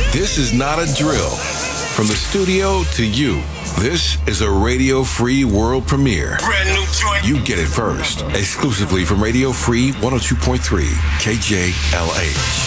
This is not a drill. From the studio to you, this is a Radio Free world premiere. Brand new joint. You get it first, exclusively from Radio Free 102.3 KJLH.